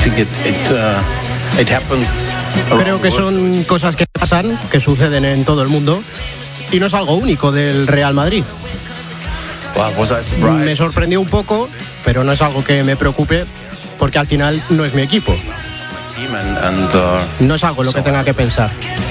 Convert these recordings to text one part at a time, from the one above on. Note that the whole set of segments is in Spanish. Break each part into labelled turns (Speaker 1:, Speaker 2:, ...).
Speaker 1: Creo que son cosas que pasan, que suceden en todo el mundo, y no es algo único del Real Madrid. Me sorprendió un poco, pero no es algo que me preocupe, porque al final no es mi equipo. No es algo en lo que tenga que pensar.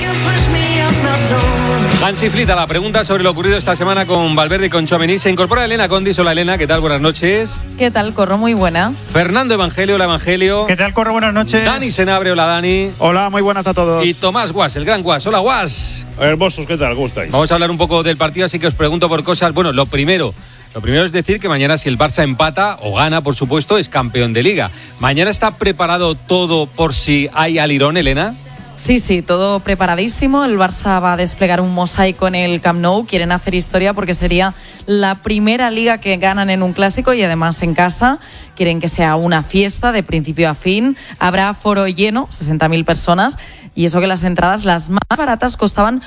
Speaker 2: Hansi Flick, a la pregunta sobre lo ocurrido esta semana con Valverde y con Tchouaméni, se incorpora Elena Condis. Hola Elena, ¿qué tal? Buenas noches.
Speaker 3: ¿Qué tal, Corro? Muy buenas.
Speaker 2: Fernando Evangelio, hola Evangelio.
Speaker 4: ¿Qué tal, Corro? Buenas noches.
Speaker 2: Dani Senabre, hola Dani.
Speaker 4: Hola, muy buenas a todos.
Speaker 2: Y Tomás Guas, el gran Guas, hola Guas.
Speaker 5: Hermosos, ¿qué tal? ¿Cómo estáis?
Speaker 2: Vamos a hablar un poco del partido, así que os pregunto por cosas. Bueno, lo primero es decir que mañana, si el Barça empata o gana, por supuesto, es campeón de Liga. ¿Mañana está preparado todo por si hay alirón, Elena?
Speaker 3: Sí, todo preparadísimo. El Barça va a desplegar un mosaico en el Camp Nou. Quieren hacer historia porque sería la primera Liga que ganan en un clásico y además en casa. Quieren que sea una fiesta de principio a fin. Habrá aforo lleno, 60.000 personas. Y eso que las entradas, las más baratas, costaban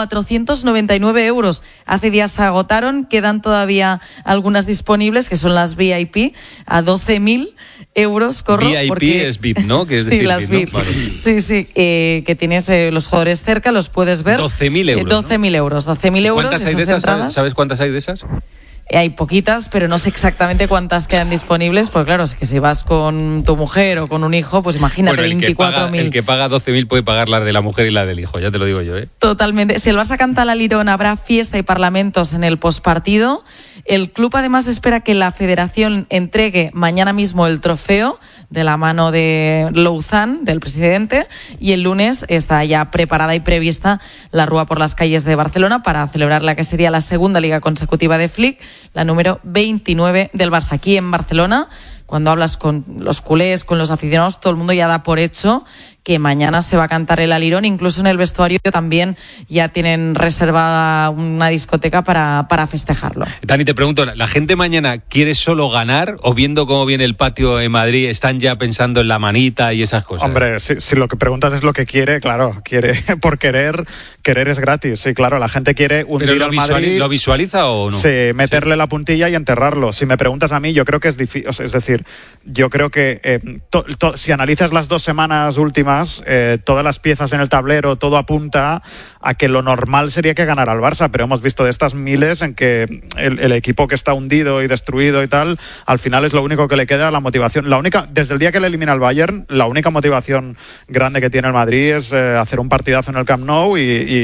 Speaker 3: 499 €. Hace días se agotaron, quedan todavía algunas disponibles, que son las VIP, a 12.000 €. Corro,
Speaker 2: VIP
Speaker 3: porque
Speaker 2: es VIP, ¿no? Que es
Speaker 3: sí,
Speaker 2: VIP,
Speaker 3: las VIP.
Speaker 2: ¿no? Vale.
Speaker 3: Sí, que tienes los jugadores cerca, los puedes ver.
Speaker 2: 12.000 €.
Speaker 3: 12.000 €. 12.000 €.
Speaker 2: ¿Cuántas hay de esas? ¿Sabes cuántas hay de esas?
Speaker 3: Hay poquitas, pero no sé exactamente cuántas quedan disponibles. Pues claro, es que si vas con tu mujer o con un hijo, pues imagínate,
Speaker 2: bueno,
Speaker 3: 24.000.
Speaker 2: El que paga 12.000 puede pagar la de la mujer y la del hijo, ya te lo digo yo, ¿eh?
Speaker 3: Totalmente. Si el Barça canta la Lirón, habrá fiesta y parlamentos en el pospartido. El club además espera que la federación entregue mañana mismo el trofeo de la mano de Louzán, del presidente, y el lunes está ya preparada y prevista la rúa por las calles de Barcelona para celebrar la que sería la segunda liga consecutiva de Flick, la número 29 del Barça. Aquí en Barcelona, cuando hablas con los culés, con los aficionados, todo el mundo ya da por hecho que mañana se va a cantar el alirón. Incluso en el vestuario también ya tienen reservada una discoteca para festejarlo.
Speaker 2: Dani, te pregunto, ¿la gente mañana quiere solo ganar o viendo cómo viene el patio en Madrid están ya pensando en la manita y esas cosas?
Speaker 4: Hombre, si lo que preguntas es lo que quiere, claro, quiere por querer es gratis. Sí, claro, la gente quiere hundir al Madrid.
Speaker 2: ¿Lo visualiza o no?
Speaker 4: Sí, meterle la puntilla y enterrarlo. Si me preguntas a mí, yo creo que es difícil. Es decir, yo creo que si analizas las 2 semanas últimas, todas las piezas en el tablero, todo apunta a que lo normal sería que ganara el Barça, pero hemos visto de estas miles en que el equipo que está hundido y destruido y tal, al final es lo único que le queda, la motivación. Desde el día que le elimina el Bayern, la única motivación grande que tiene el Madrid es hacer un partidazo en el Camp Nou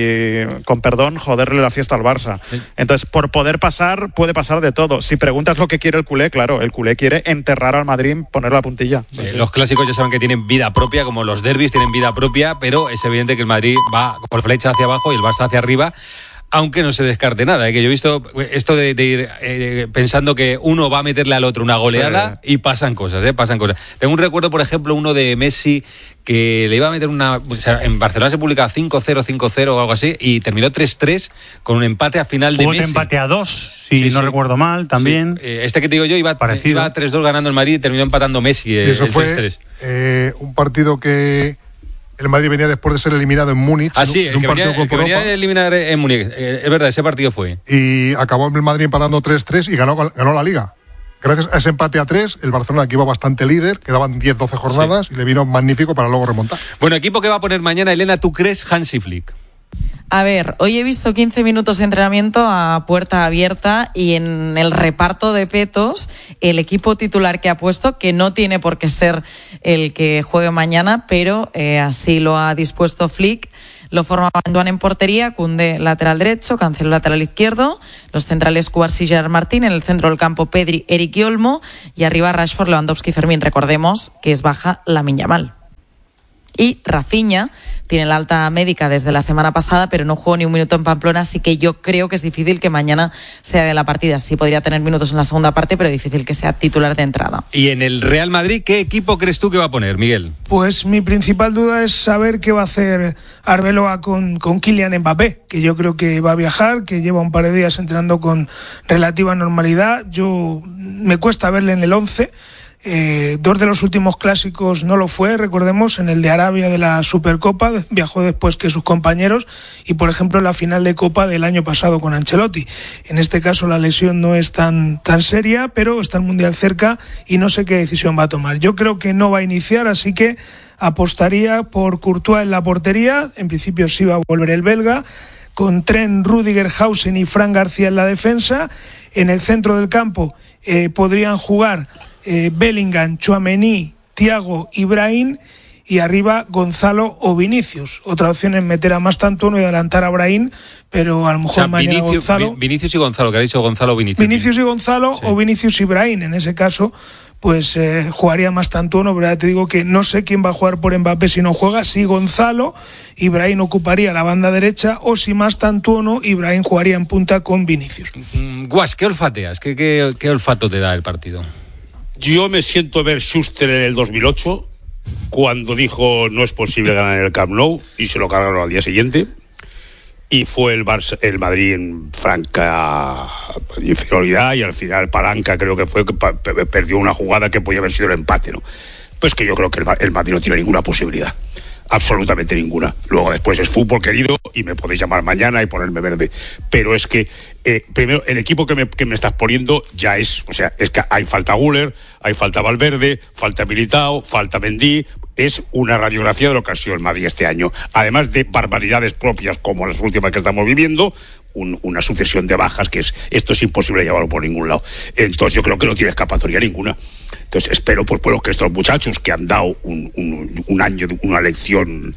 Speaker 4: y con perdón, joderle la fiesta al Barça. Entonces, por poder pasar, puede pasar de todo. Si preguntas lo que quiere el culé, claro, el culé quiere enterrar al Madrid, poner la puntilla.
Speaker 2: Sí. Los clásicos ya saben que tienen vida propia, como los derbis tienen vida propia, pero es evidente que el Madrid va por flecha hacia abajo y el Barça hacia arriba, aunque no se descarte nada, que yo he visto esto de ir pensando que uno va a meterle al otro una goleada, sí, y pasan cosas. Tengo un recuerdo, por ejemplo, uno de Messi que le iba a meter en Barcelona se publicaba 5-0, 5-0 o algo así, y terminó 3-3 con un empate a final de Messi.
Speaker 6: Hubo empate a 2, si no recuerdo mal, también.
Speaker 2: Sí. Este que te digo yo iba 3-2 ganando el Madrid y terminó empatando Messi.
Speaker 7: Y eso fue un partido que el Madrid venía después de ser eliminado en Múnich.
Speaker 2: Sí, el que venía de eliminar en Múnich. Es verdad, ese partido fue.
Speaker 7: Y acabó el Madrid empatando 3-3 y ganó la Liga. Gracias a ese empate a 3, el Barcelona, que iba bastante líder, quedaban 10-12 jornadas, y le vino magnífico para luego remontar.
Speaker 2: Bueno, equipo que va a poner mañana, Elena, ¿tú crees Hansi Flick?
Speaker 3: A ver, hoy he visto 15 minutos de entrenamiento a puerta abierta y en el reparto de petos, el equipo titular que ha puesto, que no tiene por qué ser el que juegue mañana, pero así lo ha dispuesto Flick. Lo forma Banduan en portería, Koundé lateral derecho, Cancelo lateral izquierdo, los centrales Cubarsí y Gerard Martín, en el centro del campo Pedri, Eric y Olmo, y arriba Rashford, Lewandowski y Fermín. Recordemos que es baja Lamine Yamal. Y Rafinha tiene la alta médica desde la semana pasada, pero no jugó ni un minuto en Pamplona, así que yo creo que es difícil que mañana sea de la partida. Sí podría tener minutos en la segunda parte, pero difícil que sea titular de entrada.
Speaker 2: Y en el Real Madrid, ¿qué equipo crees tú que va a poner, Miguel?
Speaker 8: Pues mi principal duda es saber qué va a hacer Arbeloa con Kylian Mbappé, que yo creo que va a viajar, que lleva un par de días entrenando con relativa normalidad. Me cuesta verle en el 11. 2 de los últimos clásicos no lo fue, recordemos, en el de Arabia de la Supercopa, viajó después que sus compañeros, y por ejemplo en la final de Copa del año pasado con Ancelotti. En este caso la lesión no es tan seria, pero está el Mundial cerca y no sé qué decisión va a tomar. Yo creo que no va a iniciar, así que apostaría por Courtois en la portería. En principio sí va a volver el belga, con Trent, Rüdiger, Hausen y Fran García en la defensa. En el centro del campo podrían jugar Bellingham, Tchouaméni, Thiago y Brahim, y arriba Gonzalo o Vinicius. Otra opción es meter a Mastantuono y adelantar a Brahim, pero a lo mejor mañana Gonzalo.
Speaker 2: Vinicius y Gonzalo, que ha dicho Gonzalo o Vinicius.
Speaker 8: Vinicius y Gonzalo, sí. O Vinicius y Brahim. En ese caso, pues jugaría Mastantuono, pero ya te digo que no sé quién va a jugar por Mbappé si no juega, si Gonzalo y Brahim ocuparía la banda derecha, o si Mastantuono y Brahim jugaría en punta con Vinicius.
Speaker 2: Guas, ¿qué olfateas? ¿Qué olfato te da el partido?
Speaker 5: Yo me siento ver Schuster en el 2008, cuando dijo no es posible ganar en el Camp Nou, y se lo cargaron al día siguiente, y fue el Madrid en franca inferioridad, y al final Palanca creo que fue que perdió una jugada que podía haber sido el empate, ¿no? Pues que yo creo que el Madrid no tiene ninguna posibilidad, absolutamente ninguna. Luego después es fútbol, querido, y me podéis llamar mañana y ponerme verde, pero es que primero el equipo que me estás poniendo ya es, o sea, es que hay falta Güler, hay falta Valverde, falta Militao, falta Mendy. Es una radiografía de lo que ha sido el Madrid este año, además de barbaridades propias como las últimas que estamos viviendo, una sucesión de bajas que esto es imposible llevarlo por ningún lado. Entonces yo creo que no tiene escapatoria ninguna. Entonces espero pues que estos muchachos que han dado un año de una lección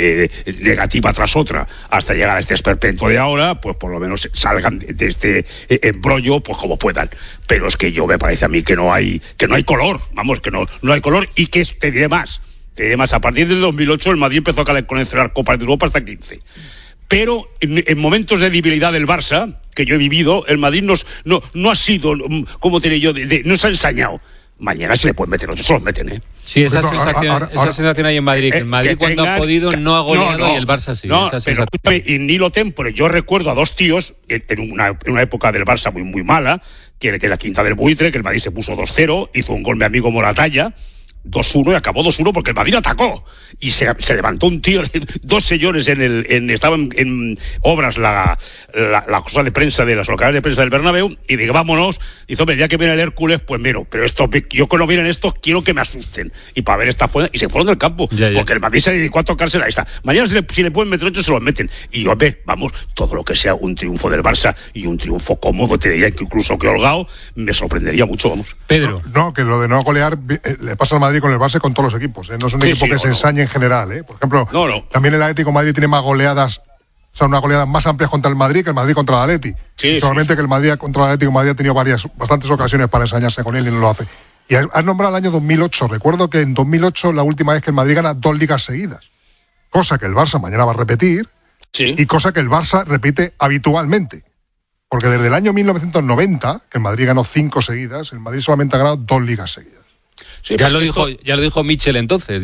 Speaker 5: negativa tras otra hasta llegar a este esperpento de ahora, pues por lo menos salgan de este embrollo pues como puedan. Pero es que me parece a mí que no hay color, vamos, que no hay color, y que te diré más, a partir del 2008 el Madrid empezó a coleccionar Copas de Europa hasta 15. Pero en momentos de debilidad del Barça, que yo he vivido, el Madrid no ha sido, como te diré yo, no se ha ensañado. Mañana se le pueden meter 8, se los meten, ¿eh?
Speaker 2: Sí, esa sensación hay en Madrid, que el Madrid cuando ha podido no ha goleado, y el Barça sí. No, pero
Speaker 5: en Nilo Tempore, yo recuerdo a 2 tíos, en una época del Barça muy, muy mala, que la quinta del Buitre, que el Madrid se puso 2-0, hizo un gol mi amigo Moratalla, 2-1, y acabó 2-1 porque el Madrid atacó y se levantó un tío, 2 señores estaban en obras la cosa de prensa de las locales de prensa del Bernabéu, y digo, vámonos, dice, hombre, ya que viene el Hércules, pues miro, pero yo cuando vienen estos quiero que me asusten, y para ver esta fue, y se fueron del campo, porque el Madrid se dedicó a tocársela esa. Mañana si le pueden meter 8 se los meten, y hombre, vamos, todo lo que sea un triunfo del Barça y un triunfo cómodo, te diría que incluso que holgado, me sorprendería mucho, vamos.
Speaker 2: Pedro.
Speaker 7: No, que lo de no golear le pasa al Madrid con el Barça, con todos los equipos, ¿eh? No es un equipo que se ensañe en general, ¿eh? Por ejemplo, también el Atlético de Madrid tiene más goleadas, o sea, unas goleadas más amplias contra el Madrid que el Madrid contra el Atleti. Solamente que el Madrid contra el Atlético de Madrid ha tenido bastantes ocasiones para ensañarse con él y no lo hace. Y has nombrado el año 2008. Recuerdo que en 2008 la última vez que el Madrid gana 2 ligas seguidas, cosa que el Barça mañana va a repetir, y cosa que el Barça repite habitualmente. Porque desde el año 1990, que el Madrid ganó 5 seguidas, el Madrid solamente ha ganado 2 ligas seguidas.
Speaker 2: Sí, ya lo dijo Mitchell entonces,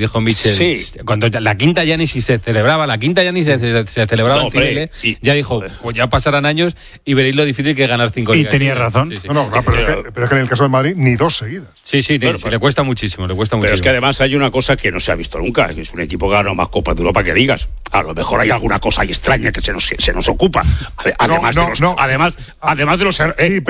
Speaker 2: cuando la quinta ya ni si se celebraba, se celebraba en Chile, ya dijo, pues ya pasarán años y veréis lo difícil que es ganar 5 ligas.
Speaker 6: Y tenía razón.
Speaker 7: Sí. Pero es que en el caso del Madrid ni 2 seguidas.
Speaker 2: Sí, le cuesta muchísimo, Pero
Speaker 5: es que además hay una cosa que no se ha visto nunca, que es un equipo que gana más Copas de Europa que ligas. A lo mejor hay alguna cosa ahí extraña que se nos ocupa. Además de los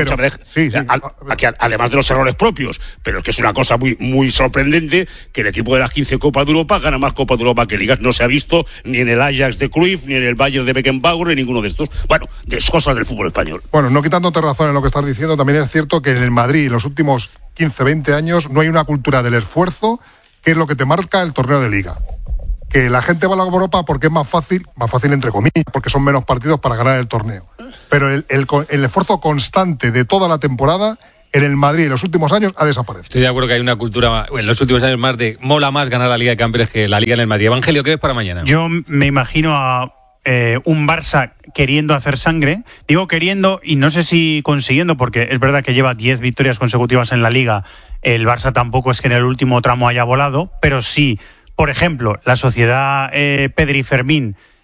Speaker 5: errores propios, pero es que es una cosa muy sorprendente que el equipo de las 15 Copas de Europa gana más Copas de Europa que ligas. No se ha visto ni en el Ajax de Cruyff, ni en el Bayern de Beckenbauer, ni ninguno de estos. Bueno, de cosas del fútbol español.
Speaker 7: Bueno, no quitándote razón en lo que estás diciendo, también es cierto que en el Madrid en los últimos 15, 20 años no hay una cultura del esfuerzo, que es lo que te marca el torneo de liga. Que la gente va a la Copa Europa porque es más fácil entre comillas, porque son menos partidos para ganar el torneo. Pero el esfuerzo constante de toda la temporada en el Madrid en los últimos años ha desaparecido.
Speaker 2: Estoy de acuerdo que hay una cultura en los últimos años más de mola más ganar la Liga de Campeones que la Liga en el Madrid. Evangelio, ¿qué ves para mañana?
Speaker 6: Yo me imagino a un Barça queriendo hacer sangre, digo queriendo y no sé si consiguiendo, porque es verdad que lleva 10 victorias consecutivas en la Liga, el Barça tampoco es que en el último tramo haya volado, pero sí, por ejemplo, la sociedad Pedri y Fermín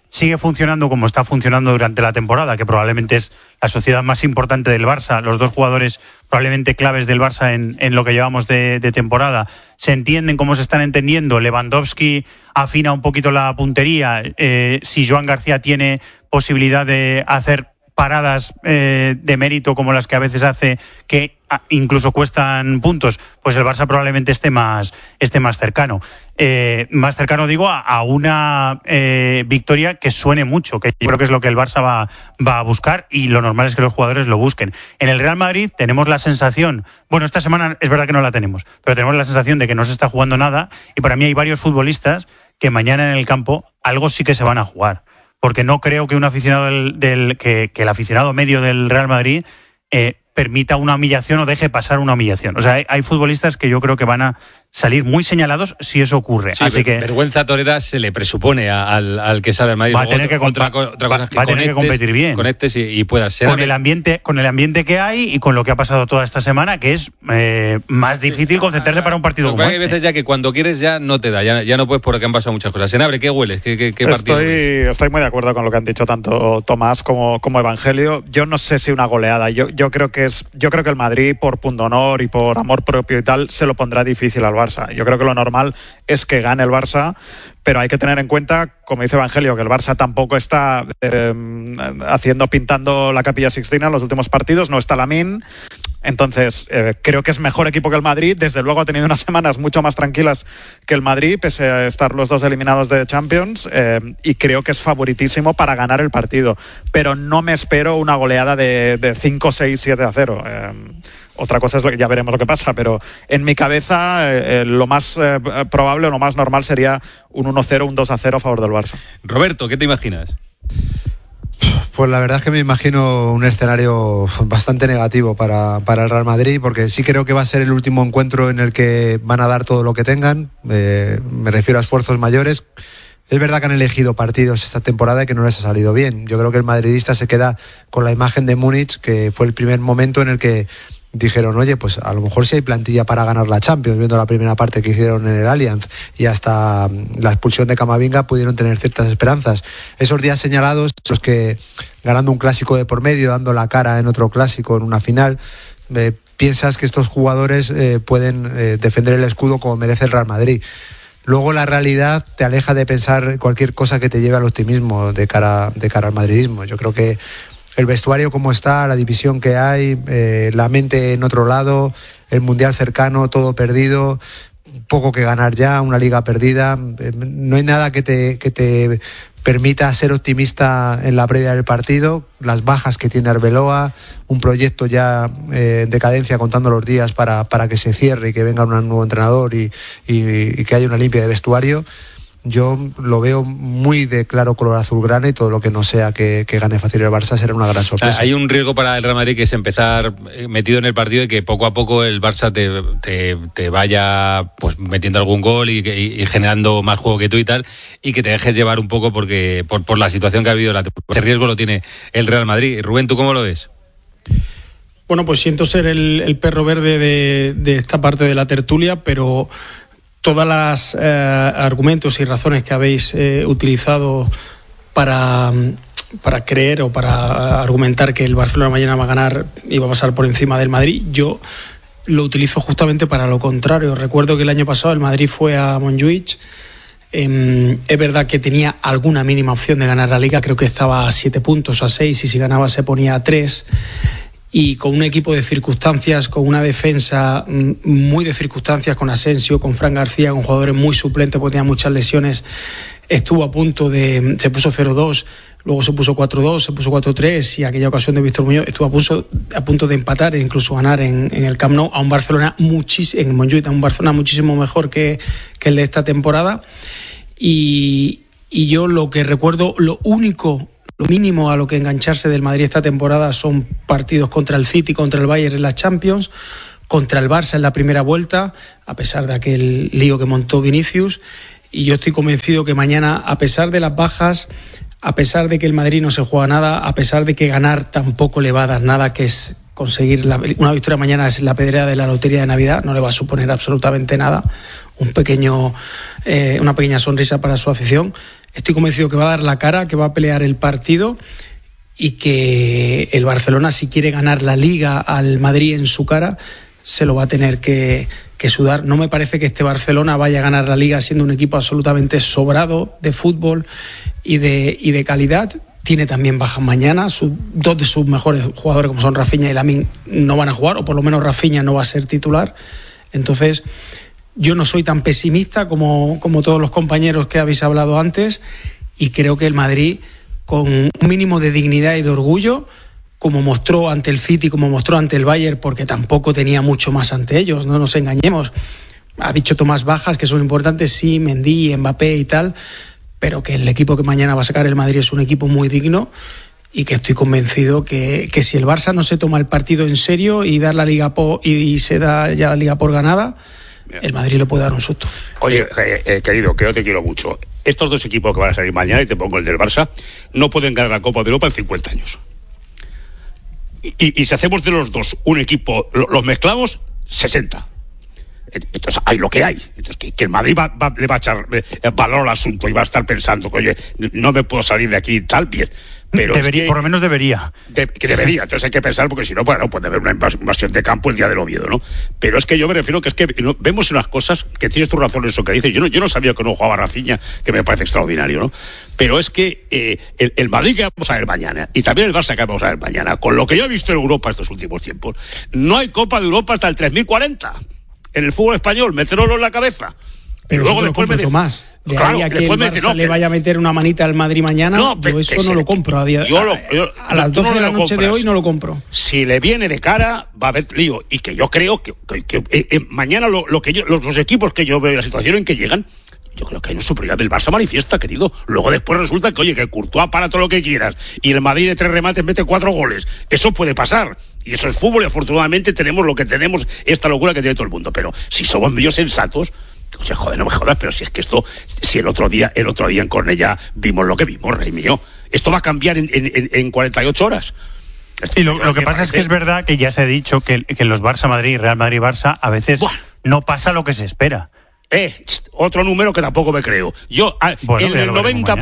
Speaker 6: sigue funcionando como está funcionando durante la temporada, que probablemente es la sociedad más importante del Barça, los dos jugadores probablemente claves del Barça en lo que llevamos de temporada, se entienden como se están entendiendo, Lewandowski afina un poquito la puntería, si Joan García tiene posibilidad de hacer paradas de mérito como las que a veces hace, que incluso cuestan puntos, pues el Barça probablemente esté más cercano. Más cercano, digo, a una victoria que suene mucho, que yo creo que es lo que el Barça va a buscar, y lo normal es que los jugadores lo busquen. En el Real Madrid tenemos la sensación, bueno, esta semana es verdad que no la tenemos, pero tenemos la sensación de que no se está jugando nada, y para mí hay varios futbolistas que mañana en el campo algo sí que se van a jugar. Porque no creo que un aficionado que el aficionado medio del Real Madrid permita una humillación o deje pasar una humillación. O sea, hay futbolistas que yo creo que van a salir muy señalados si eso ocurre.
Speaker 2: Sí,
Speaker 6: así que
Speaker 2: vergüenza torera se le presupone al que sale al Madrid.
Speaker 6: Va a tener que competir bien.
Speaker 2: Conectes y puedas ser.
Speaker 6: Con el ambiente que hay y con lo que ha pasado toda esta semana, que es más difícil concentrarse para un partido como este.
Speaker 2: Hay veces ya que cuando quieres ya no te da, ya no puedes porque han pasado muchas cosas. Senabre, ¿qué hueles? ¿Qué partido hueles?
Speaker 4: Estoy muy de acuerdo con lo que han dicho tanto Tomás como Evangelio. Yo no sé si una goleada. Yo creo que el Madrid, por pundonor y por amor propio y tal, se lo pondrá difícil al Barça. Yo creo que lo normal es que gane el Barça, pero hay que tener en cuenta, como dice Evangelio, que el Barça tampoco está pintando la Capilla Sixtina en los últimos partidos, no está Lamine. Entonces, creo que es mejor equipo que el Madrid. Desde luego ha tenido unas semanas mucho más tranquilas que el Madrid, pese a estar los dos eliminados de Champions, y creo que es favoritísimo para ganar el partido. Pero no me espero una goleada de 5, 6, 7-0. Otra cosa es lo que ya veremos lo que pasa, pero en mi cabeza lo más probable o lo más normal sería un 1-0, un 2-0 a favor del Barça.
Speaker 2: Roberto, ¿qué te imaginas?
Speaker 9: Pues la verdad es que me imagino un escenario bastante negativo para el Real Madrid, porque sí creo que va a ser el último encuentro en el que van a dar todo lo que tengan. Me refiero a esfuerzos mayores. Es verdad que han elegido partidos esta temporada y que no les ha salido bien. Yo creo que el madridista se queda con la imagen de Múnich, que fue el primer momento en el que dijeron, oye, pues a lo mejor sí hay plantilla para ganar la Champions, viendo la primera parte que hicieron en el Allianz, y hasta la expulsión de Camavinga pudieron tener ciertas esperanzas. Esos días señalados, los que ganando un clásico de por medio, dando la cara en otro clásico, en una final, piensas que estos jugadores pueden defender el escudo como merece el Real Madrid. Luego la realidad te aleja de pensar cualquier cosa que te lleve al optimismo de cara al madridismo. Yo creo que el vestuario como está, la división que hay, la mente en otro lado, el mundial cercano, todo perdido, poco que ganar ya, una liga perdida. No hay nada que te permita ser optimista en la previa del partido. Las bajas que tiene Arbeloa, un proyecto ya en decadencia, contando los días para que se cierre y que venga un nuevo entrenador y que haya una limpia de vestuario. Yo lo veo muy de claro color azulgrana, y todo lo que no sea que gane fácil el Barça será una gran sorpresa.
Speaker 2: Hay un riesgo para el Real Madrid, que es empezar metido en el partido y que poco a poco el Barça te vaya pues metiendo algún gol y generando más juego que tú y tal, y que te dejes llevar un poco porque por la situación que ha habido. Ese riesgo lo tiene el Real Madrid. Rubén, ¿tú cómo lo ves?
Speaker 10: Bueno, pues siento ser el perro verde de esta parte de la tertulia, pero todas las argumentos y razones que habéis utilizado para creer o para argumentar que el Barcelona mañana va a ganar y va a pasar por encima del Madrid, yo lo utilizo justamente para lo contrario. Recuerdo que el año pasado el Madrid fue a Montjuïc. Es verdad que tenía alguna mínima opción de ganar la Liga, creo que estaba a 7 puntos, a 6, y si ganaba se ponía a 3. Y con un equipo de circunstancias, con una defensa muy de circunstancias, con Asensio, con Fran García, con jugadores muy suplentes porque tenía muchas lesiones, estuvo a punto se puso 0-2, luego se puso 4-2, se puso 4-3, y aquella ocasión de Víctor Muñoz estuvo a punto de empatar e incluso ganar en el Camp Nou a un Barcelona en Montjuïc, a un Barcelona muchísimo mejor que el de esta temporada. Y yo lo que recuerdo, lo mínimo a lo que engancharse del Madrid esta temporada son partidos contra el City, contra el Bayern en la Champions, contra el Barça en la primera vuelta, a pesar de aquel lío que montó Vinicius. Y yo estoy convencido que mañana, a pesar de las bajas, a pesar de que el Madrid no se juega nada, a pesar de que ganar tampoco le va a dar nada, que es conseguir una victoria mañana es la pedrea de la lotería de Navidad, no le va a suponer absolutamente nada, una pequeña sonrisa para su afición. estoy convencido que va a dar la cara, que va a pelear el partido y que el Barcelona, si quiere ganar la Liga al Madrid en su cara, se lo va a tener que sudar. No me parece que este Barcelona vaya a ganar la Liga siendo un equipo absolutamente sobrado de fútbol y de calidad. Tiene también bajas mañana. Dos de sus mejores jugadores, como son Rafinha y Lamine, no van a jugar, o por lo menos Rafinha no va a ser titular. Entonces, yo no soy tan pesimista como todos los compañeros que habéis hablado antes, y creo que el Madrid, con un mínimo de dignidad y de orgullo, como mostró ante el City, como mostró ante el Bayern, porque tampoco tenía mucho más ante ellos, no nos engañemos. Ha dicho Tomás bajas que son importantes, sí, Mendy, Mbappé y tal, pero que el equipo que mañana va a sacar el Madrid es un equipo muy digno, y que estoy convencido que si el Barça no se toma el partido en serio y dar la Liga y se da ya la Liga por ganada, el Madrid le puede dar un susto.
Speaker 5: Oye, querido, que yo te quiero mucho. Estos dos equipos que van a salir mañana, y te pongo el del Barça, no pueden ganar la Copa de Europa en 50 años. Y si hacemos de los dos un equipo, los mezclamos, 60. Entonces hay lo que hay. Entonces que el Madrid le va a echar valor al asunto y va a estar pensando que, oye, no me puedo salir de aquí y tal, bien. Pero
Speaker 6: por lo menos debería.
Speaker 5: Que debería. Entonces hay que pensar, porque si no, bueno, puede haber una invasión de campo el día del Oviedo, ¿no? Pero es que yo me refiero que es que vemos unas cosas que tienes tu razón en eso que dices. Yo no sabía que no jugaba Rafinha, que me parece extraordinario, ¿no? Pero es que el Madrid que vamos a ver mañana, y también el Barça que vamos a ver mañana, con lo que yo he visto en Europa estos últimos tiempos, no hay Copa de Europa hasta el 3040 en el fútbol español. Mételo en la cabeza.
Speaker 10: Pero luego después me Tomás, de ahí a que el Barça le vaya a meter una manita al Madrid mañana, yo eso no lo compro. A las 12 de la noche de hoy no lo compro.
Speaker 5: Si le viene de cara, va a haber lío. Y que yo creo que mañana los equipos que yo veo, la situación en que llegan, yo creo que hay una superioridad del Barça manifiesta, querido. Luego después resulta que, oye, que Courtois para todo lo que quieras y el Madrid de 3 remates mete 4 goles. Eso puede pasar. Y eso es fútbol, y afortunadamente tenemos lo que tenemos, esta locura que tiene todo el mundo. Pero si somos medio sensatos, o sea, joder, no me jodas, pero si es que esto, si el otro día en Cornellá vimos lo que vimos, rey mío, esto va a cambiar en 48 horas.
Speaker 6: Y lo que pasa es que es verdad que ya se ha dicho que en los Barça-Madrid, Real Madrid-Barça, a veces no pasa lo que se espera.
Speaker 5: Otro número que tampoco me creo. Yo, en el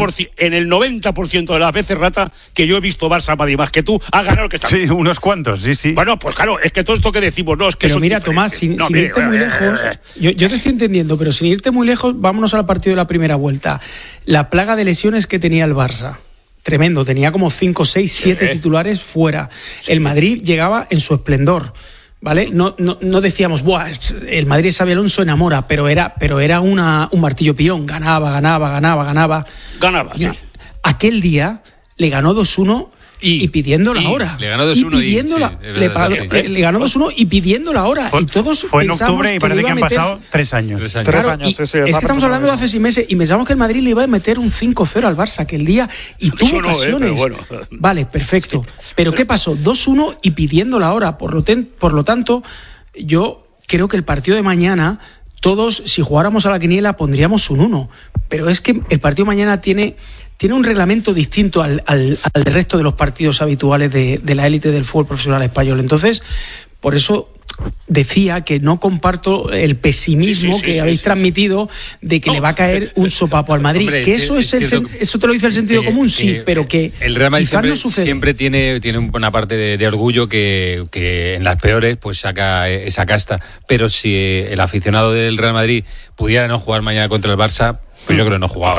Speaker 5: 90% de las veces, Rata, que yo he visto Barça Madrid más que tú, ha ganado el que está.
Speaker 6: Sí, unos cuantos, sí.
Speaker 5: Bueno, pues claro, es que todo esto que decimos, no, es que.
Speaker 10: Pero mira, Tomás, sin irte muy lejos, yo te estoy entendiendo, pero sin irte muy lejos, vámonos al partido de la primera vuelta. La plaga de lesiones que tenía el Barça. Tremendo, tenía como 5, 6, 7 titulares fuera. El Madrid llegaba en su esplendor. ¿Vale? No decíamos, buah, el Madrid Xabi Alonso enamora, pero era un martillo pilón, ganaba.
Speaker 5: Ganaba, sí.
Speaker 10: Aquel día le ganó 2-1 y pidiendo la hora.
Speaker 2: Le ganó 2-1
Speaker 10: le ganó 2-1 y pidiendo la hora. Y todos
Speaker 6: fue en octubre y parece que han pasado 3 años.
Speaker 4: 3 años.
Speaker 10: Claro, es que estamos hablando de hace 6 meses y pensamos que el Madrid le iba a meter un 5-0 al Barça aquel día y tuvo ocasiones.
Speaker 5: Bueno.
Speaker 10: Vale, perfecto. Pero ¿qué pasó? 2-1 y pidiendo la hora. Por lo tanto, yo creo que el partido de mañana, todos, si jugáramos a la quiniela, pondríamos un 1. Pero es que el partido de mañana tiene un reglamento distinto al resto de los partidos habituales de la élite del fútbol profesional español. Entonces, por eso decía que no comparto el pesimismo que habéis transmitido de que le va a caer un sopapo al Madrid. Hombre, que eso eso te lo dice el sentido común, sí, pero que
Speaker 2: el Real Madrid siempre
Speaker 10: no
Speaker 2: tiene una parte de orgullo que en las peores pues saca esa casta. Pero si el aficionado del Real Madrid pudiera no jugar mañana contra el Barça, pues yo creo que no jugaba.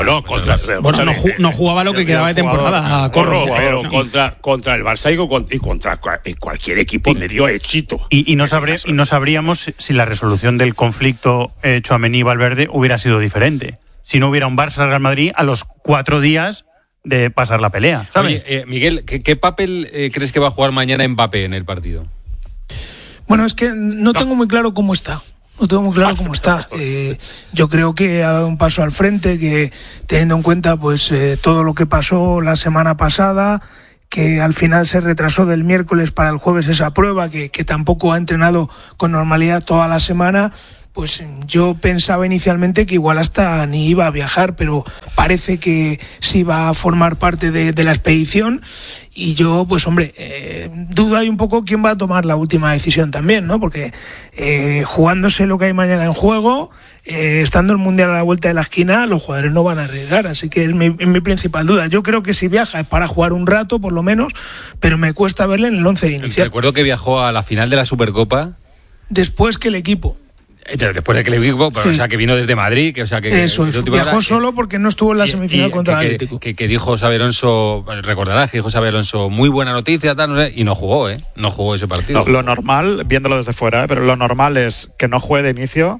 Speaker 10: No jugaba lo que quedaba de temporada.
Speaker 5: Pero contra el Barça y contra cualquier equipo medio éxito.
Speaker 6: Y no sabríamos si la resolución del conflicto Tchouaméni-Valverde hubiera sido diferente. Si no hubiera un Barça-Real Madrid a los 4 días de pasar la pelea, ¿sabes?
Speaker 2: Oye, Miguel, ¿qué papel crees que va a jugar mañana Mbappé en el partido?
Speaker 8: Bueno, es que no tengo muy claro cómo está. No tengo muy claro cómo está. Yo creo que ha dado un paso al frente, que teniendo en cuenta pues todo lo que pasó la semana pasada, que al final se retrasó del miércoles para el jueves esa prueba, que tampoco ha entrenado con normalidad toda la semana, pues yo pensaba inicialmente que igual hasta ni iba a viajar, pero parece que sí va a formar parte de la expedición. Y yo, pues hombre, dudo ahí un poco quién va a tomar la última decisión también, ¿no? Porque jugándose lo que hay mañana en juego, estando el Mundial a la vuelta de la esquina, los jugadores no van a arriesgar, así que es mi principal duda. Yo creo que si viaja es para jugar un rato, por lo menos, pero me cuesta verle en el 11 inicial.
Speaker 2: Recuerdo que viajó a la final de la Supercopa.
Speaker 8: Después que el equipo.
Speaker 2: Después de que el equipo, pero, sí. O sea, que vino desde Madrid, que o sea que
Speaker 8: eso es. Viajó solo porque no estuvo en la semifinal contra el Atlético.
Speaker 2: Que dijo Xabi Alonso, recordarás que dijo Xabi Alonso, muy buena noticia, tal, no sé, y no jugó, no jugó ese partido.
Speaker 4: No, lo normal, viéndolo desde fuera, pero lo normal es que no juegue de inicio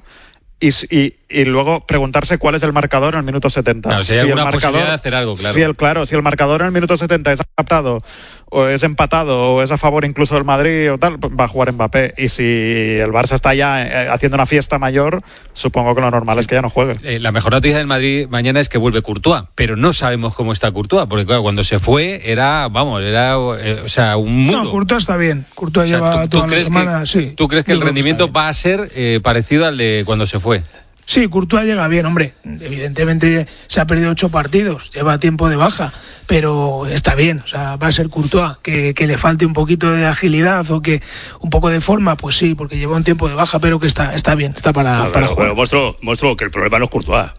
Speaker 4: y luego preguntarse cuál es el marcador en el minuto 70.
Speaker 2: Claro, si hay alguna posibilidad de hacer algo, claro.
Speaker 4: Si el marcador en el minuto 70 es adaptado, o es empatado, o es a favor incluso del Madrid o tal, va a jugar Mbappé. Y si el Barça está ya haciendo una fiesta mayor, supongo que lo normal es que ya no juegue.
Speaker 2: La mejor noticia del Madrid mañana es que vuelve Courtois, pero no sabemos cómo está Courtois, porque claro, cuando se fue era un mundo.
Speaker 8: No, Courtois está bien. Courtois lleva toda la semana, sí.
Speaker 2: ¿Tú crees que el rendimiento va a ser parecido al de cuando se fue?
Speaker 8: Sí, Courtois llega bien, hombre. Evidentemente se ha perdido 8 partidos, lleva tiempo de baja, pero está bien. O sea, va a ser Courtois. Que le falte un poquito de agilidad o que un poco de forma, pues sí, porque lleva un tiempo de baja, pero que está bien, está para jugar.
Speaker 5: Pero muestro que el problema no es Courtois.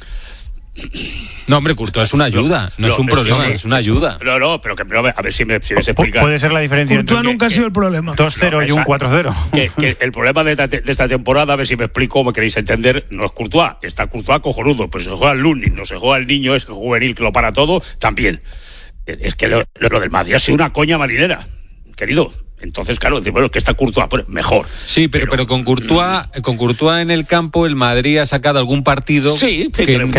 Speaker 2: No, hombre, Courtois es una ayuda, no es un problema, es una ayuda.
Speaker 5: No, pero a ver si me explica.
Speaker 6: Puede ser la diferencia
Speaker 8: Courtois nunca ha sido el problema.
Speaker 6: 2-0 y un 4-0.
Speaker 5: Que el problema de esta temporada, a ver si me explico, me queréis entender, no es Courtois. Está Courtois cojonudo, pero se juega el Lunin, no se juega el niño ese juvenil que lo para todo, también. Es que lo del Madrid ha sido una coña marinera, querido. Entonces, claro, decimos que está Courtois, pues mejor.
Speaker 2: Sí, pero con Courtois en el campo, el Madrid ha sacado algún partido.
Speaker 5: Sí,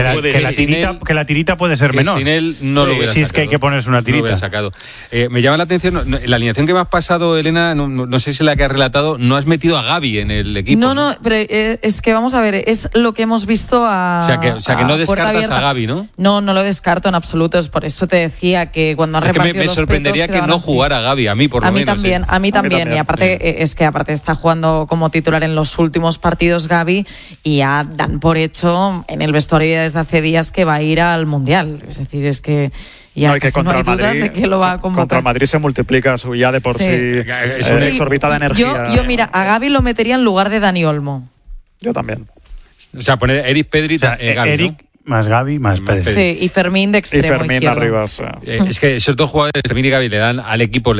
Speaker 6: que la tirita puede ser menor.
Speaker 2: Sin él no lo hubiera sacado.
Speaker 6: Si es que hay que ponerse una tirita.
Speaker 2: No lo sacado. Me llama la atención, la alineación que me has pasado, Elena, no sé si la que has relatado, no has metido a Gavi en el equipo.
Speaker 3: No, pero es que vamos a ver, es lo que hemos visto
Speaker 2: O sea que no descartas a Gavi, ¿no?
Speaker 3: No lo descarto en absoluto, es por eso te decía que cuando has repartido
Speaker 2: me sorprendería que no jugara Gavi, a mí por lo menos.
Speaker 3: A mí también, y aparte aparte está jugando como titular en los últimos partidos Gavi y ya dan por hecho en el vestuario desde hace días que va a ir al Mundial. Es decir, es que ya casi no hay dudas de que lo va a convocar.
Speaker 4: Contra el Madrid se multiplica su ya de por sí es una exorbitada energía.
Speaker 3: Yo mira, a Gavi lo metería en lugar de Dani Olmo.
Speaker 4: Yo también.
Speaker 2: O sea, poner Eric Pedri, Gavi,
Speaker 6: Eric,
Speaker 2: ¿no?
Speaker 6: Más Gavi, más Pedri.
Speaker 3: Sí, y Fermín de extremo
Speaker 4: y Fermín
Speaker 3: izquierdo.
Speaker 4: Arriba, o sea.
Speaker 2: Es que esos dos jugadores, Fermín y Gavi, le dan al equipo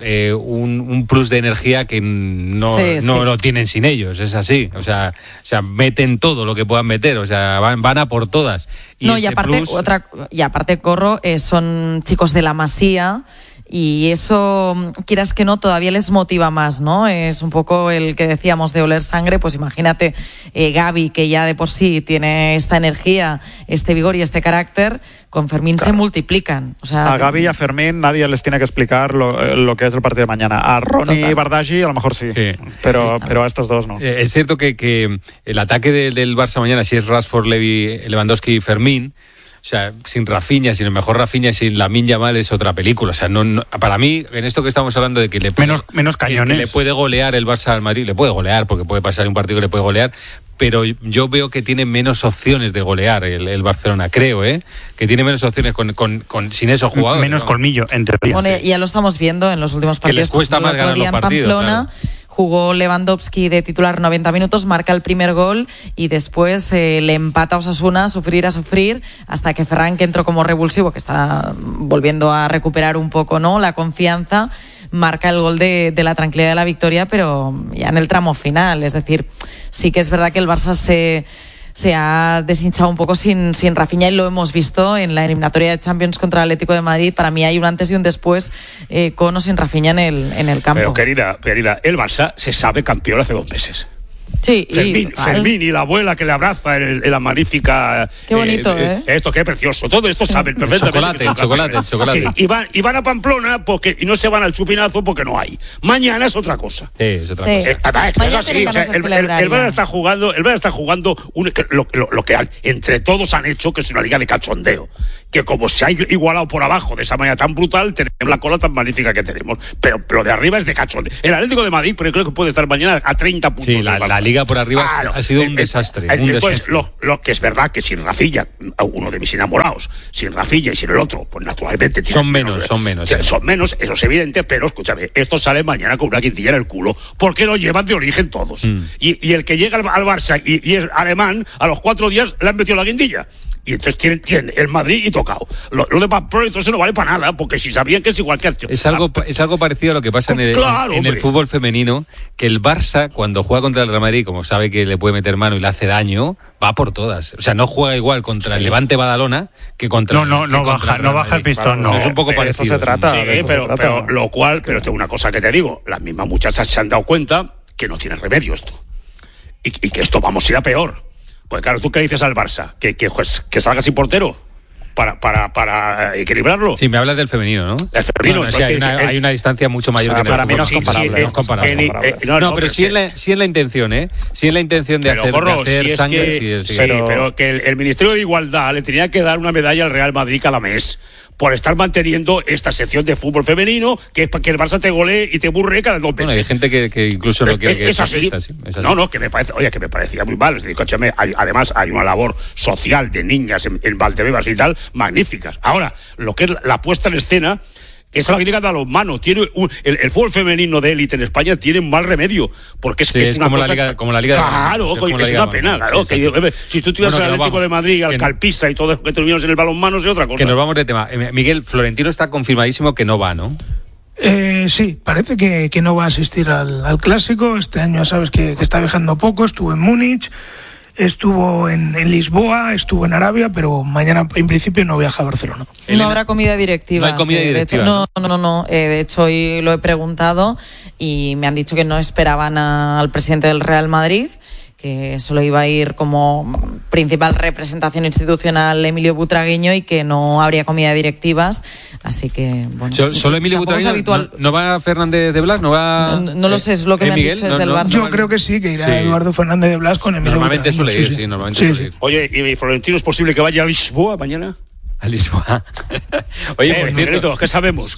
Speaker 2: un plus de energía que no lo tienen sin ellos, es así. O sea, meten todo lo que puedan meter, o sea, van a por todas. Y
Speaker 3: aparte Corro, son chicos de la Masía. Y eso, quieras que no, todavía les motiva más, ¿no? Es un poco el que decíamos de oler sangre, pues imagínate Gavi, que ya de por sí tiene esta energía, este vigor y este carácter, con Fermín se multiplican. O sea,
Speaker 4: a Gavi y a Fermín nadie les tiene que explicar lo que es el partido de mañana. A Ronnie y Bardaghi a lo mejor sí. Pero a estos dos no.
Speaker 2: Es cierto que el ataque del Barça mañana, si es Rashford, Lewandowski y Fermín, o sea, sin Rafinha, sin el mejor Rafinha, sin Lamine Yamal es otra película. O sea, no, para mí, en esto que estamos hablando de que
Speaker 6: menos cañones,
Speaker 2: que le puede golear el Barça al Madrid, le puede golear porque puede pasar un partido que le puede golear, pero yo veo que tiene menos opciones de golear el Barcelona, creo, que tiene menos opciones sin esos jugadores.
Speaker 6: Menos colmillo, en teoría.
Speaker 3: Bueno, ya lo estamos viendo en los últimos partidos.
Speaker 2: Que les cuesta más ganar los partidos,
Speaker 3: Pamplona, claro. Jugó Lewandowski de titular 90 minutos, marca el primer gol y después le empata a Osasuna a sufrir, hasta que Ferran, que entró como revulsivo, que está volviendo a recuperar un poco, ¿no?, la confianza, marca el gol de la tranquilidad de la victoria, pero ya en el tramo final. Es decir, sí que es verdad que el Barça se ha deshinchado un poco sin Rafinha, y lo hemos visto en la eliminatoria de Champions contra el Atlético de Madrid. Para mí hay un antes y un después con o sin Rafinha en el campo.
Speaker 5: Pero querida, el Barça se sabe campeón hace 2 meses.
Speaker 3: Sí,
Speaker 5: Fermín y la abuela que le abraza en la magnífica.
Speaker 3: Qué bonito,
Speaker 5: Esto, qué precioso. Todo esto saben perfectamente.
Speaker 2: Chocolate.
Speaker 5: Sí, y van a Pamplona y no se van al Chupinazo porque no hay. Mañana es otra cosa.
Speaker 2: Sí, es otra cosa.
Speaker 5: Es así. O sea, el Barça está jugando lo que entre todos han hecho, que es una liga de cachondeo. que como se ha igualado por abajo de esa manera tan brutal, tenemos la cola tan magnífica que tenemos. Pero lo de arriba es de cachón. El Atlético de Madrid, pero creo que puede estar mañana a 30 puntos.
Speaker 2: Sí, la liga por arriba ha sido un desastre.
Speaker 5: Entonces, lo que es verdad que sin Rafilla, uno de mis enamorados, sin Rafilla y sin el otro, pues naturalmente...
Speaker 2: Son menos.
Speaker 5: Son menos, eso es evidente, pero escúchame, esto sale mañana con una quintilla en el culo, porque lo llevan de origen todos. Y el que llega al Barça y es alemán, a los 4 días le han metido la guindilla. Y entonces tienen el Madrid y tocado. Lo de Pamplona, entonces no vale para nada, porque si sabían que es igual que...
Speaker 2: Es algo parecido a lo que pasa en el fútbol femenino, que el Barça, cuando juega contra el Real Madrid, como sabe que le puede meter mano y le hace daño, va por todas. O sea, no juega igual contra el Levante Badalona que contra...
Speaker 6: No baja el pistón, no.
Speaker 2: Es un poco parecido.
Speaker 4: Eso se trata.
Speaker 5: Sí, pero tengo una cosa que te digo. Las mismas muchachas se han dado cuenta que no tiene remedio esto. Y que esto vamos a ir a peor. Pues claro, ¿tú qué dices al Barça? ¿Que salga sin portero? Para equilibrarlo.
Speaker 2: Sí, me hablas del femenino, ¿no?
Speaker 5: El femenino.
Speaker 2: Bueno, sí, hay una distancia mucho mayor que en el
Speaker 4: para mí no
Speaker 2: es comparable. Pero sí en la intención, ¿eh? Sí en la intención de hacer sangre.
Speaker 5: Pero que el Ministerio de Igualdad le tenía que dar una medalla al Real Madrid cada mes por estar manteniendo esta sección de fútbol femenino, que es para que el Barça te golee y te burre cada 2 meses.
Speaker 2: Bueno, hay gente que incluso no quiere que
Speaker 5: es así. No, que me parecía muy mal. Es decir, escúchame, además hay una labor social de niñas en Valdebebas y tal, magníficas. Ahora, lo que es la puesta en escena, esa es la que llega a los manos. El fútbol femenino de élite en España tiene un mal remedio, porque es una
Speaker 2: como
Speaker 5: cosa...
Speaker 2: como la Liga de
Speaker 5: Claro, es una pena, claro. Si tú tuvieras al Atlético de Madrid, al Calpisa y todo eso que terminamos en el balonmano, es otra cosa.
Speaker 2: Que nos vamos de tema. Miguel, Florentino está confirmadísimo que no va, ¿no?
Speaker 8: Sí, parece que no va a asistir al Clásico. Este año ya sabes que está viajando poco, estuvo en Múnich, estuvo en Lisboa, estuvo en Arabia, pero mañana en principio no viaja a Barcelona.
Speaker 3: No habrá comida directiva.
Speaker 2: No hay comida directiva.
Speaker 3: No. De hecho, hoy lo he preguntado y me han dicho que no esperaban al presidente del Real Madrid, que solo iba a ir como principal representación institucional Emilio Butragueño y que no habría comida directivas, así que bueno.
Speaker 2: ¿Solo Emilio Butragueño? ¿No va Fernández de Blas? ¿No va?
Speaker 3: No lo sé, es lo que me han dicho desde el Barça.
Speaker 8: Yo creo que sí, que irá Eduardo Fernández de Blas con Emilio
Speaker 2: Normalmente
Speaker 8: Butragueño.
Speaker 2: Suele ir, normalmente suele ir.
Speaker 5: Oye, ¿y Florentino es posible que vaya a Lisboa mañana?
Speaker 2: A Lisboa. Oye, por cierto,
Speaker 5: ¿qué sabemos?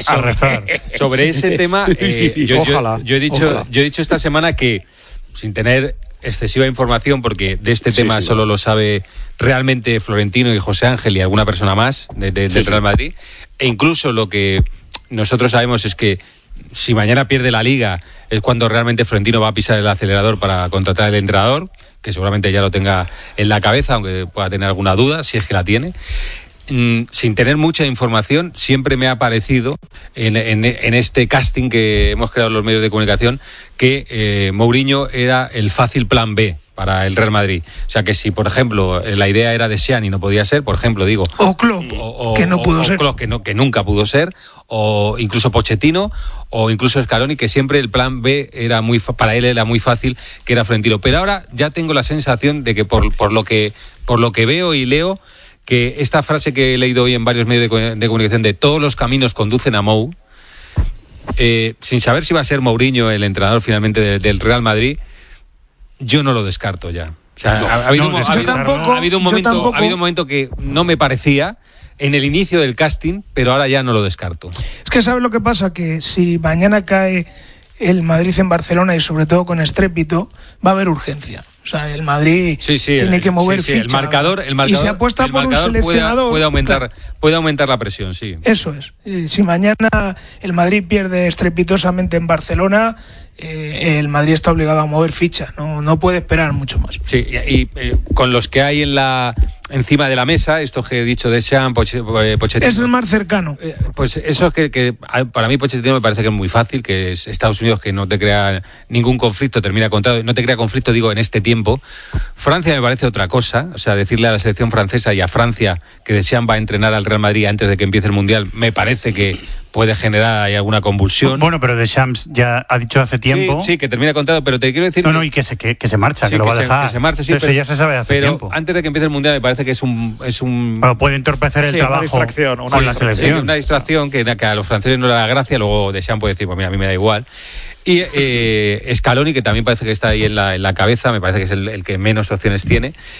Speaker 2: Sobre ese tema, yo he dicho esta semana que, sin tener excesiva información, porque de este tema solo lo sabe realmente Florentino y José Ángel y alguna persona más del Real Madrid, e incluso lo que nosotros sabemos es que si mañana pierde la Liga es cuando realmente Florentino va a pisar el acelerador para contratar al entrenador, que seguramente ya lo tenga en la cabeza, aunque pueda tener alguna duda, si es que la tiene. Sin tener mucha información, siempre me ha parecido en este casting que hemos creado los medios de comunicación que Mourinho era el fácil plan B para el Real Madrid. O sea que si, por ejemplo, la idea era de Sean y no podía ser, por ejemplo, digo...
Speaker 8: O Klopp, que no pudo ser.
Speaker 2: Klopp, que nunca pudo ser, o incluso Pochettino, o incluso Scaloni, que siempre el plan B era para él era muy fácil, que era Florentino. Pero ahora ya tengo la sensación de que por lo que veo y leo, que esta frase que he leído hoy en varios medios de comunicación de todos los caminos conducen a Mou, sin saber si va a ser Mourinho el entrenador finalmente del Real Madrid, yo no lo descarto ya. O sea, ha habido un momento que no me parecía en el inicio del casting, pero ahora ya no lo descarto.
Speaker 8: Es que ¿sabes lo que pasa? Que si mañana cae el Madrid en Barcelona y sobre todo con estrépito, va a haber urgencia. O sea, el Madrid tiene que mover ficha.
Speaker 2: El marcador,
Speaker 8: y se apuesta por un seleccionador.
Speaker 2: Puede aumentar la presión, sí.
Speaker 8: Eso es. Si mañana el Madrid pierde estrepitosamente en Barcelona, el Madrid está obligado a mover ficha. No puede esperar mucho más.
Speaker 2: Sí, y con los que hay encima de la mesa, esto que he dicho de Sean, Pochettino.
Speaker 8: Es el más cercano.
Speaker 2: Pues eso que para mí Pochettino me parece que es muy fácil, que es Estados Unidos, que no te crea ningún conflicto, termina contrato, no te crea conflicto, digo, en este tiempo. Francia me parece otra cosa, o sea, decirle a la selección francesa y a Francia que Deschamps va a entrenar al Real Madrid antes de que empiece el Mundial, me parece que puede generar ahí alguna convulsión.
Speaker 6: Bueno, pero Deschamps ya ha dicho hace tiempo...
Speaker 2: Sí, que termina contrato, pero te quiero decir...
Speaker 6: No, y que se marcha, que lo va a dejar.
Speaker 2: Que se marcha, sí,
Speaker 6: pero ya se sabe hace tiempo.
Speaker 2: Pero antes de que empiece el Mundial me parece que es un...
Speaker 6: Bueno, puede entorpecer el trabajo con la selección.
Speaker 2: Una distracción que a los franceses no le da gracia, luego Deschamps puede decir, pues mira, a mí me da igual. Y Scaloni, que también parece que está ahí en la cabeza, me parece que es el que menos opciones tiene.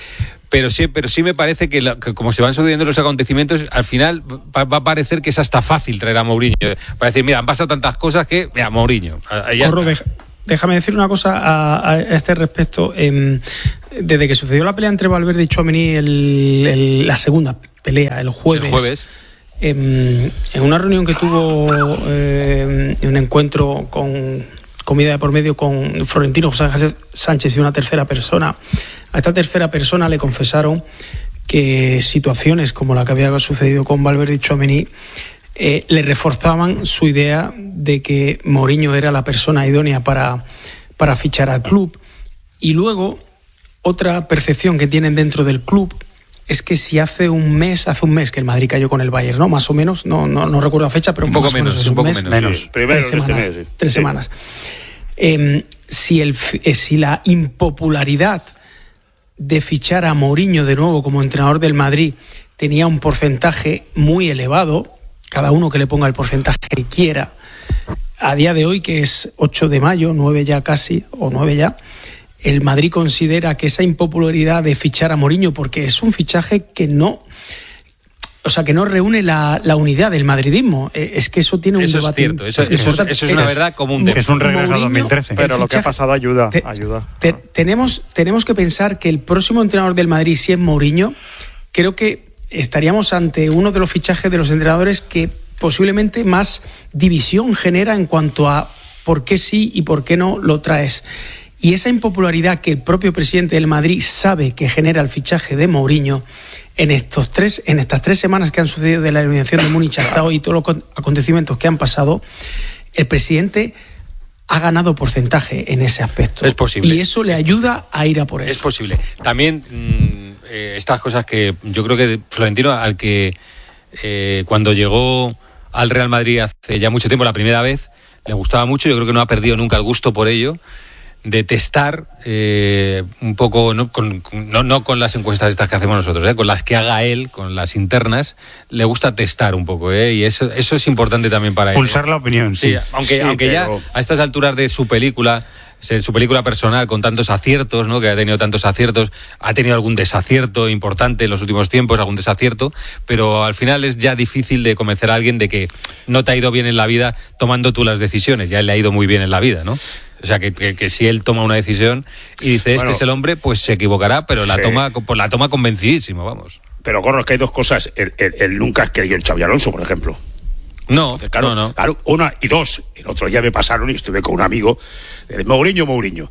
Speaker 2: Pero sí me parece que como se van sucediendo los acontecimientos, al final va a parecer que es hasta fácil traer a Mourinho. Para decir, mira, han pasado tantas cosas que, mira, Mourinho.
Speaker 10: Déjame decir una cosa a este respecto. Desde que sucedió la pelea entre Valverde y Tchouaméni, la segunda pelea, el jueves. En una reunión que tuvo, un encuentro con comida de por medio con Florentino José Sánchez y una tercera persona, a esta tercera persona le confesaron que situaciones como la que había sucedido con Valverde y Tchouaméni le reforzaban su idea de que Mourinho era la persona idónea para fichar al club. Y luego, otra percepción que tienen dentro del club es que si hace un mes que el Madrid cayó con el Bayern, ¿no? Más o menos, no recuerdo la fecha, pero
Speaker 2: un poco menos. Sí.
Speaker 10: Tres semanas. Si la impopularidad de fichar a Mourinho de nuevo como entrenador del Madrid tenía un porcentaje muy elevado, cada uno que le ponga el porcentaje que quiera, a día de hoy, que es 8 de mayo, 9 ya casi, o 9 ya, el Madrid considera que esa impopularidad de fichar a Mourinho, porque es un fichaje que no reúne la unidad del madridismo. Es que eso tiene un debate.
Speaker 2: Eso es cierto, eso es una verdad común.
Speaker 6: Es un regreso a 2013.
Speaker 4: Pero lo que ha pasado ayuda.
Speaker 10: Tenemos que pensar que el próximo entrenador del Madrid, si es Mourinho, creo que estaríamos ante uno de los fichajes de los entrenadores que posiblemente más división genera en cuanto a por qué sí y por qué no lo traes. Y esa impopularidad que el propio presidente del Madrid sabe que genera el fichaje de Mourinho, en estas 3 semanas que han sucedido de la eliminación de Múnich hasta hoy y todos los acontecimientos que han pasado, el presidente ha ganado porcentaje en ese aspecto.
Speaker 2: Es posible.
Speaker 10: Y eso le ayuda a ir a por él.
Speaker 2: Es posible. También estas cosas que yo creo que Florentino, al que cuando llegó al Real Madrid hace ya mucho tiempo, la primera vez, le gustaba mucho, yo creo que no ha perdido nunca el gusto por ello, de testar un poco, no con las encuestas estas que hacemos nosotros, con las que haga él, con las internas, le gusta testar un poco, y eso es importante también para él.
Speaker 6: Pulsar la opinión, sí.
Speaker 2: Aunque ya a estas alturas de su película personal, con tantos aciertos, ¿no? Que ha tenido tantos aciertos, ha tenido algún desacierto importante en los últimos tiempos, algún desacierto, pero al final es ya difícil de convencer a alguien de que no te ha ido bien en la vida tomando tú las decisiones, ya le ha ido muy bien en la vida, ¿no? O sea, que si él toma una decisión y dice, este es el hombre, pues se equivocará, pero la toma convencidísimo, vamos.
Speaker 5: Pero, Gorro, es que hay dos cosas. Él nunca creyó en Xabi Alonso, por ejemplo.
Speaker 2: No, entonces,
Speaker 5: claro, una y dos. El otro día me pasaron y estuve con un amigo. Mourinho.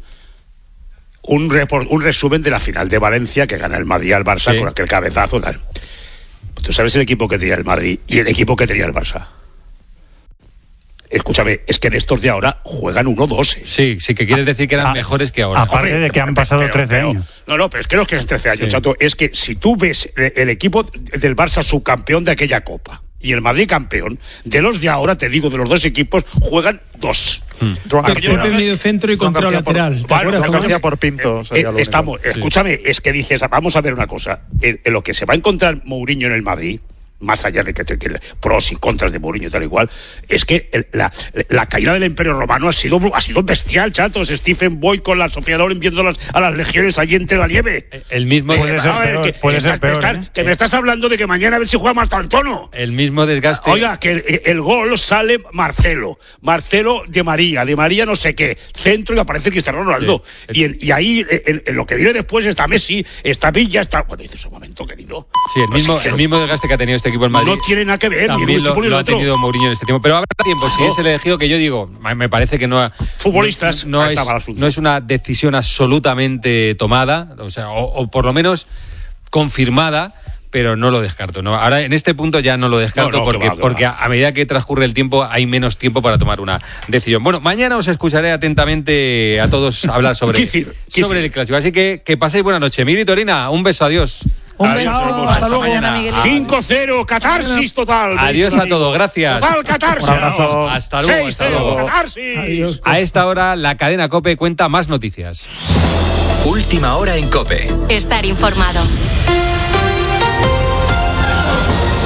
Speaker 5: Un resumen de la final de Valencia que gana el Madrid al Barça con aquel cabezazo. Tal. ¿Tú sabes el equipo que tenía el Madrid y el equipo que tenía el Barça? Escúchame, es que en estos de ahora juegan 1-2.
Speaker 2: Sí, que quieres decir que eran mejores que ahora.
Speaker 6: Aparte de que han pasado 13 años.
Speaker 5: No, pero es que no es que es 13 años, chato. Es que si tú ves el equipo del Barça subcampeón de aquella Copa y el Madrid campeón, de los de ahora, te digo, de los dos equipos, juegan 2.
Speaker 10: Pepe medio centro y contra lateral.
Speaker 4: García por Pinto.
Speaker 5: Escúchame, es que dices, vamos a ver una cosa. En lo que se va a encontrar Mourinho en el Madrid, más allá de que pros y contras de Mourinho tal igual, es que la caída del Imperio Romano ha sido bestial, chatos. Stephen Boyd con la Sofía Loren viendo a las legiones allí entre la nieve.
Speaker 2: El mismo
Speaker 6: puede ser peor.
Speaker 5: Me estás hablando de que mañana a ver si juega Martantono.
Speaker 2: El mismo desgaste.
Speaker 5: Oiga, que el gol sale Marcelo de María no sé qué, centro y aparece Cristiano Ronaldo. Sí. Y ahí en lo que viene después está Messi, está Villa, está... Bueno, dices un momento, querido.
Speaker 2: Sí, el mismo desgaste que ha tenido este equipo en Madrid.
Speaker 5: No tiene nada que ver.
Speaker 2: También lo ha tenido Mourinho en este tiempo. Pero habrá tiempo, si es el elegido, que yo digo, me parece que no...
Speaker 5: Futbolistas.
Speaker 2: No es una decisión absolutamente tomada, o por lo menos confirmada, pero no lo descarto. ¿no? Ahora, en este punto ya no lo descarto porque a medida que transcurre el tiempo hay menos tiempo para tomar una decisión. Bueno, mañana os escucharé atentamente a todos hablar sobre el clásico. Así que paséis buena noche. Miri Torina, un beso, adiós.
Speaker 3: Un beso, hasta luego.
Speaker 2: Mañana.
Speaker 5: 5-0, catarsis total.
Speaker 2: Adiós a todos, gracias.
Speaker 5: Total catarsis.
Speaker 2: Un abrazo. Hasta luego.
Speaker 5: 6-0, catarsis.
Speaker 2: Adiós. A esta hora, la cadena COPE cuenta más noticias.
Speaker 11: Última hora en COPE.
Speaker 12: Estar informado.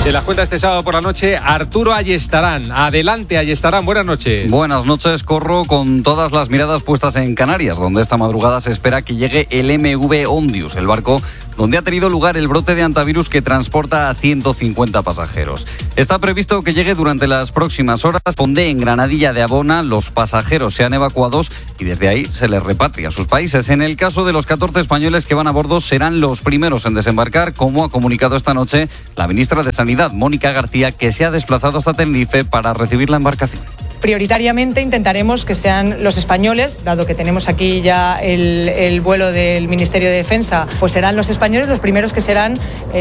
Speaker 2: Se las cuenta este sábado por la noche Arturo Ayestarán. Adelante, Ayestarán, buenas noches.
Speaker 12: Buenas noches, Corro, con todas las miradas puestas en Canarias, donde esta madrugada se espera que llegue el MV Ondius, el barco donde ha tenido lugar el brote de hantavirus que transporta a 150 pasajeros. Está previsto que llegue durante las próximas horas. Ponde en Granadilla de Abona, los pasajeros sean evacuados y desde ahí se les repatria a sus países. En el caso de los 14 españoles que van a bordo, serán los primeros en desembarcar, como ha comunicado esta noche la ministra de Sanidad, Mónica García, que se ha desplazado hasta Tenerife para recibir la embarcación.
Speaker 13: Prioritariamente intentaremos que sean los españoles, dado que tenemos aquí ya el vuelo del Ministerio de Defensa, pues serán los españoles los primeros que serán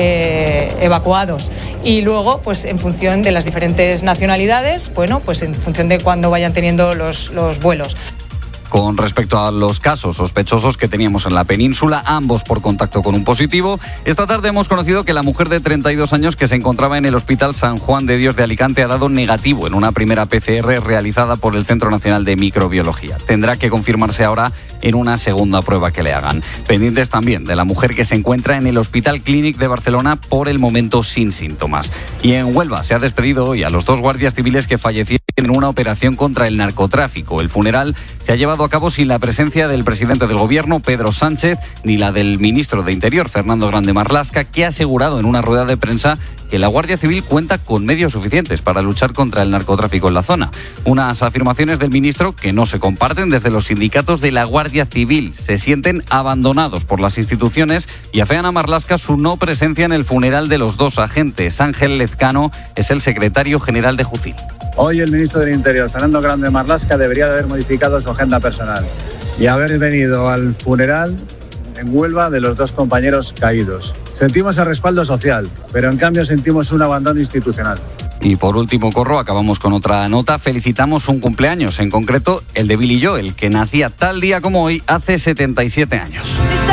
Speaker 13: evacuados. Y luego, pues en función de las diferentes nacionalidades, bueno, pues en función de cuándo vayan teniendo los vuelos.
Speaker 12: Con respecto a los casos sospechosos que teníamos en la península, ambos por contacto con un positivo, esta tarde hemos conocido que la mujer de 32 años que se encontraba en el Hospital San Juan de Dios de Alicante ha dado negativo en una primera PCR realizada por el Centro Nacional de Microbiología. Tendrá que confirmarse ahora en una segunda prueba que le hagan. Pendientes también de la mujer que se encuentra en el Hospital Clínic de Barcelona, por el momento sin síntomas. Y en Huelva se ha despedido hoy a los 2 guardias civiles que fallecieron en una operación contra el narcotráfico. El funeral se ha llevado a cabo sin la presencia del presidente del gobierno, Pedro Sánchez, ni la del ministro de Interior, Fernando Grande Marlaska, que ha asegurado en una rueda de prensa que la Guardia Civil cuenta con medios suficientes para luchar contra el narcotráfico en la zona. Unas afirmaciones del ministro que no se comparten desde los sindicatos de la Guardia Civil. Se sienten abandonados por las instituciones y afean a Marlaska su no presencia en el funeral de los 2 agentes. Ángel Lezcano es el secretario general de Jucil.
Speaker 14: Hoy el ministro del Interior, Fernando Grande Marlaska, debería de haber modificado su agenda personal y haber venido al funeral en Huelva de los 2 compañeros caídos. Sentimos el respaldo social, pero en cambio sentimos un abandono institucional.
Speaker 12: Y por último, Corro, acabamos con otra nota. Felicitamos un cumpleaños, en concreto el de Billy Joel, que nacía tal día como hoy hace 77 años.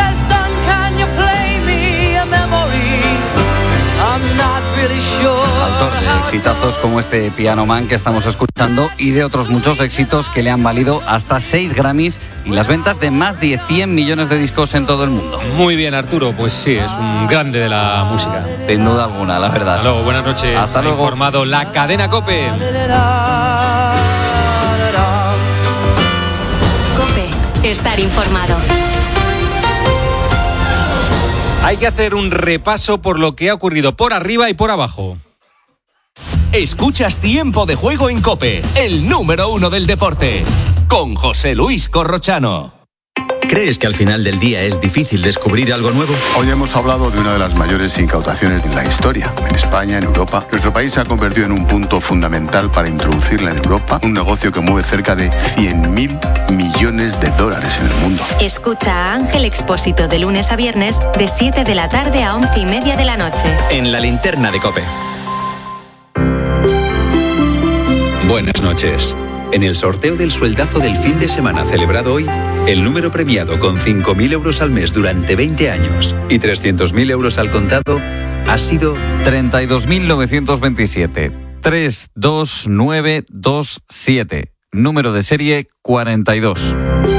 Speaker 12: Autor de exitazos como este Piano Man que estamos escuchando y de otros muchos éxitos que le han valido hasta 6 Grammys y las ventas de más de 100 millones de discos en todo el mundo.
Speaker 2: Muy bien, Arturo, pues sí, es un grande de la música.
Speaker 12: Sin duda alguna, la verdad.
Speaker 2: Hasta luego, buenas noches.
Speaker 12: Hasta luego.
Speaker 2: Ha informado la cadena COPE.
Speaker 15: COPE, estar informado.
Speaker 2: Hay que hacer un repaso por lo que ha ocurrido por arriba y por abajo.
Speaker 16: Escuchas Tiempo de Juego en COPE, el número 1 del deporte, con José Luis Corrochano.
Speaker 11: ¿Crees que al final del día es difícil descubrir algo nuevo?
Speaker 17: Hoy hemos hablado de una de las mayores incautaciones de la historia. En España, en Europa, nuestro país se ha convertido en un punto fundamental para introducirla en Europa, un negocio que mueve cerca de 100.000 millones de dólares en el mundo.
Speaker 15: Escucha a Ángel Expósito de lunes a viernes, de 7 de la tarde a 11:30 de la noche.
Speaker 11: En la linterna de COPE. Buenas noches. En el sorteo del sueldazo del fin de semana celebrado hoy, el número premiado con 5.000 euros al mes durante 20 años y 300.000 euros al contado ha sido
Speaker 12: 32.927. 32927. Número de serie 42.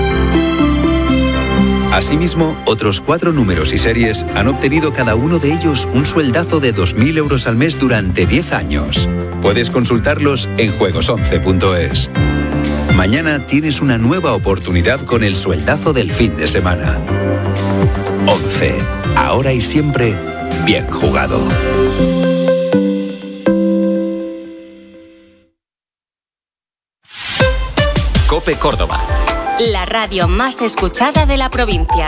Speaker 11: Asimismo, otros 4 números y series han obtenido cada uno de ellos un sueldazo de 2.000 euros al mes durante 10 años. Puedes consultarlos en juegos11.es. Mañana tienes una nueva oportunidad con el sueldazo del fin de semana. 11. Ahora y siempre, bien jugado.
Speaker 15: COPE Córdoba. La radio más escuchada de la provincia.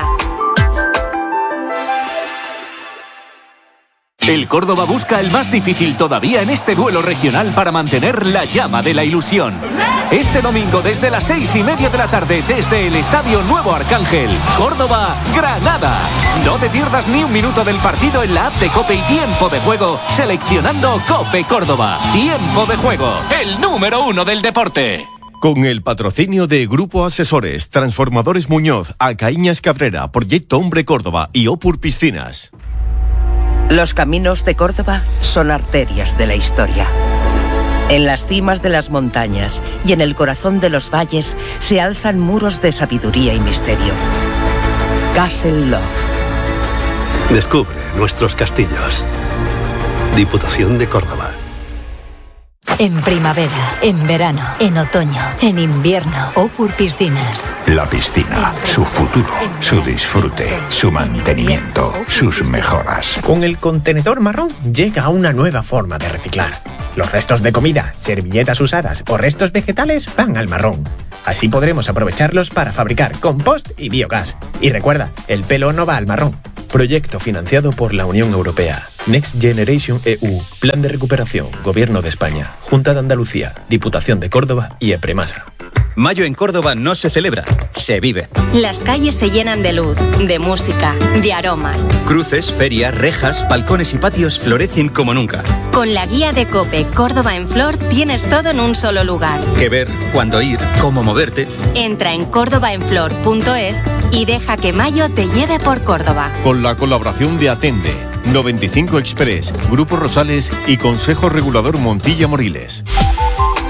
Speaker 16: El Córdoba busca el más difícil todavía en este duelo regional para mantener la llama de la ilusión. Este domingo desde las 6:30 de la tarde desde el Estadio Nuevo Arcángel, Córdoba, Granada. No te pierdas ni un minuto del partido en la app de COPE y Tiempo de Juego seleccionando COPE Córdoba. Tiempo de Juego, el número 1 del deporte.
Speaker 18: Con el patrocinio de Grupo Asesores, Transformadores Muñoz, Acaíñas Cabrera, Proyecto Hombre Córdoba y Opur Piscinas.
Speaker 19: Los caminos de Córdoba son arterias de la historia. En las cimas de las montañas y en el corazón de los valles se alzan muros de sabiduría y misterio. Castle Love.
Speaker 20: Descubre nuestros castillos. Diputación de Córdoba.
Speaker 21: En primavera, en verano, en otoño, en invierno, Opur Piscinas.
Speaker 22: La piscina, su futuro, su disfrute, su mantenimiento, sus mejoras.
Speaker 23: Con el contenedor marrón llega una nueva forma de reciclar. Los restos de comida, servilletas usadas o restos vegetales van al marrón. Así podremos aprovecharlos para fabricar compost y biogás. Y recuerda, el pelo no va al marrón. Proyecto financiado por la Unión Europea. Next Generation EU. Plan de recuperación. Gobierno de España. Junta de Andalucía. Diputación de Córdoba y Epremasa.
Speaker 24: Mayo en Córdoba no se celebra, se vive.
Speaker 15: Las calles se llenan de luz, de música, de aromas.
Speaker 24: Cruces, ferias, rejas, balcones y patios florecen como nunca.
Speaker 15: Con la guía de COPE Córdoba en Flor tienes todo en un solo lugar.
Speaker 24: Qué ver, cuándo ir, cómo moverte.
Speaker 15: Entra en córdobaenflor.es y deja que mayo te lleve por Córdoba.
Speaker 18: Con la colaboración de Atende, 95 Express, Grupo Rosales y Consejo Regulador Montilla Moriles.